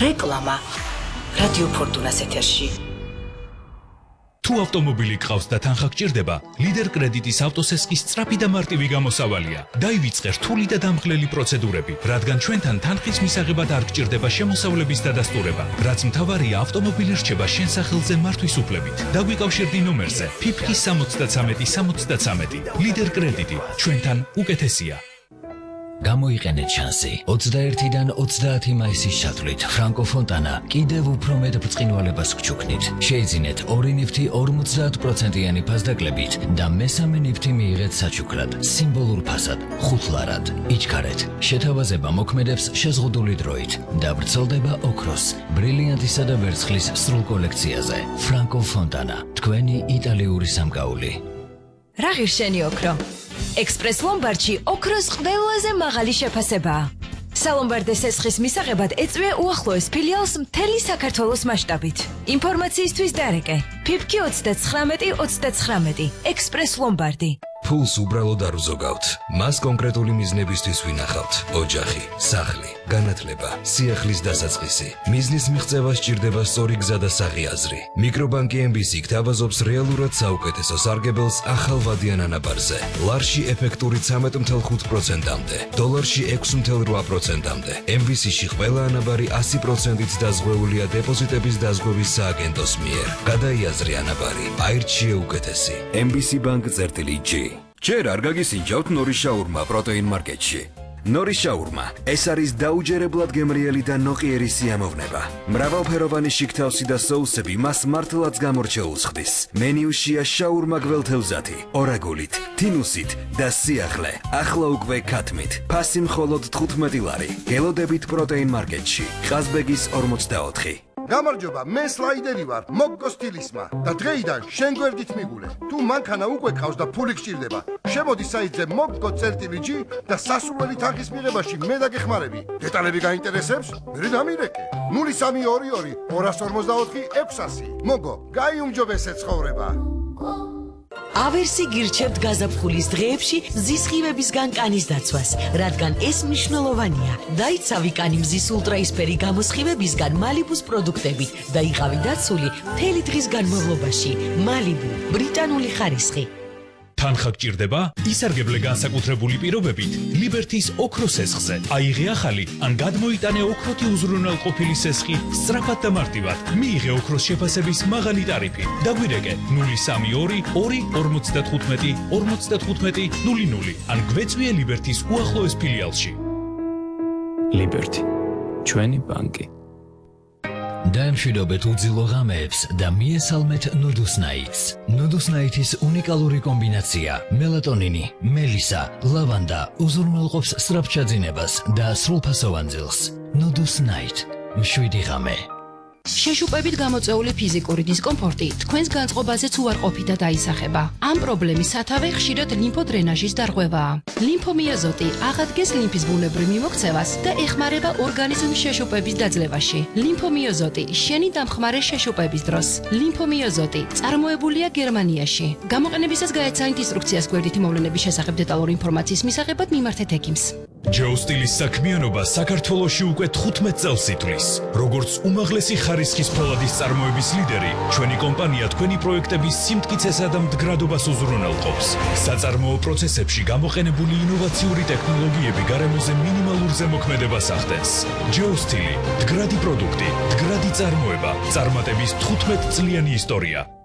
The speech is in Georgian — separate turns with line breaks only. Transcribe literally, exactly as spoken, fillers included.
რეკლამა რადიო ფორტუნას ეთერში.
თუ ავტომობილი გყავს და თანხა გჭირდება, ლიდერ კრედიტის ავტოსესხის სწრაფი და მარტივი გამოსავალია. დაივიწყე რთული და დამხლელი პროცედურები, რადგან ჩვენთან თანხის მისაღებად არ გჭირდება შემოსავლების დადასტურება, რაც მთავარია ავტომობილი რჩება შენ სახელზე მართვის უფლებით. დაგვიკავშირდი ნომერზე ფიფკი სამოცდათრამეტი სამოცდათრამეტი. ლიდერ კრედიტი ჩვენთან უკეთესია.
გამოიყენეთ შანსი. ოცდაერთიდან ოცდაათი მაისის ჩათვლით ფრანკო ფონტანა კიდევ უფრო მეტ ბრწყინვალებას გჩუქნით. შეიძინეთ ორი ნივთი ორმოცდაათ პროცენტიანი ფასდაკლებით და მესამე ნივთი მიიღეთ საჩუქრად, სიმბოლურ ფასად, ხუთლარად. იჩქარეთ. შეთავაზება მოქმედებს შეზღუდული დროით და ვრცელდება ოქროს, ბრილიანტისა და ვერცხლის სრულ კოლექციაზე. ფრანკო ფონტანა, თქვენი იტალიური სამკაული.
რა ღირსენი ოქრო? ექსპრეს ლომბარდში ოქროს ყველაზე მაღალი შეფასებაა. სალომბარდე სესხის მისაღებად ეწვია უახლოეს ფილიალს მთელი საქართველოს მასშტაბით. ინფორმაციისთვის დარეკე ფიფკი ოცდაცხრამეტი ოცდაცხრამეტი. ექსპრეს ლომბარდი.
ფულს უბრალოდ არ უზოგავთ. მას კონკრეტული მიზნებისთვის ვინახავთ. ოჯახი, სახლი, განათლება, სიახლის დასაწყისი. მიზნის მიღწევა სჭირდება სწორი გზა და საღი აზრი. მიკრობანკი ემ ბი სი გთავაზობს რეალურად საუკეთესო სარგებელს ახალ ვადიან ანაბარზე. ლარში ეფექტური ცამეტ ოცდათხმეტ ხუთი პროცენტამდე, დოლარში ექვსი ოცდაოთხ პროცენტამდე. ემ ბი სი-ში ყველა ანაბარი ასი პროცენტით დაზღვეულია დეპოზიტების დაზღვევის სააგენტოს მიერ. გადაიაზრე ანაბარი, აირჩიე უკეთესი. ემ ბი სი ბანკ წერტილი ჯი. ჯერ არ გაგისინჯავთ ნორის შაურმა პროტეინ მარკეტში. ნორის შაურმა ეს არის დაუჯერებლად გემრიელი და ნოყიერი სიამოვნება. მრავალფეროვანი შიგთავსი და соуსები მას მართლაც გამორჩეულს ხდის. მენიუშია შაურმა გველთევზათი, ორაგულით, თინუსით და სიახლე. ახლა უკვე ქათმით. ფასი მხოლოდ თხუთმეტი ლარი. გელოდებით პროტეინ მარკეტში. ყაზბეგის ორმოცდაოთხი.
გამარჯობა, მე სლაიდერი ვარ, მოგკო სტილისმა და დღეიდან შენ გვერდით მიგულე. თუ მანქანა უკვე ყავს და ფული გჭირდება, შემოდი საიტზე მოგკო წერტილი ჯი და სასურველი თანხის მიღებაში მე დაგეხმარები. დეტალები გაინტერესებს? მე დამირეკე. ნული სამი ორი ორი ორას ორმოცდაოთხი ექვსასი. მოგო, გაიუმჯობესე ცხოვრება.
ავერსი გირჩევთ გაზაფხულის დღეებში მზის ხივებისგან კანის დაცვას, რადგან ეს მნიშვნელოვანია. დაიცავი კანი მზის ულტრაისფერი გამოსხივებისგან მალიბუს პროდუქტებით და იყავი დაცული მთელი დღის განმავლობაში. მალიბუ, ბრიტანული ხარისხი.
თანხა გჭირდება? ისარგებლე განსაკუთრებული პირობებით ლიბერთის ოქროს სესხზე. აიღე ახალი ან გადმოიტანე ოქროთი უზრუნველყოფილი სესხი სწრაფად და მარტივად. მიიღე ოქროს შეფასების მაღალი ტარიფი. დაგვირეკე ნული სამი ორი ორი ორმოცდათხუთმეტი ორმოცდათხუთმეტი ნული ნული ან გვეწვიე ლიბერთის უახლოეს ფილიალში.
ლიბერთი, ჩვენი ბანკი.
დაემშვიდობეთ უძილო ღამეებს და მიესალმეთ ნუდუსნაიტს. ნუდუსნაიტის უნიკალური კომბინაცია მელატონინი, მელისა, ლავანდა უზრუნველყოფს სწრაფჩაძინებას და სრულფასოვან ძილს. ნუდუსნაიტ, მშვიდი ღამე.
შეშუპებით გამოწეული ფიზიკური დისკომფორტი თქვენს განწყობაზეც უარყოფით და დაისახება. ამ პრობლემის სათავე ხშირად ლიმფოდრენაჟის დარღვევაა. ლიმფომიოზოტი აღადგენს ლიმფის ბუნებრივ მიმოქცევას და ეხმარება ორგანიზმის შეშუპების დაძლევაში. ლიმფომიოზოტი შენი დამხმარე შეშუპების დროს. ლიმფომიოზოტი წარმოებულია გერმანიაში. გამოყენებისას გაეცანით ინსტრუქციას გვერდითი მოვლენების შესახებ დეტალური ინფორმაციის მისაღებად მიმართეთ ექიმს.
ჯო სტილის საქმიანობა საქართველოში უკვე თხუთმეტ წელს ითვლის. როგორც უმაღლესი ხარისხის ფოლადის წარმოების ლიდერი, ჩვენი კომპანია თქვენი პროექტების სიმტკიცესა და მდგრადობას უზრუნველყოფს. საწარმოო პროცესებში გამოყენებული ინოვაციური ტექნოლოგიები გარემოზე მინიმალურ ზემოქმედებას ახდენს. ჯო სტილი, მდგრადი პროდუქტი, მდგრადი წარმოება, წარმატების თხუთმეტ წლიანი ისტორია.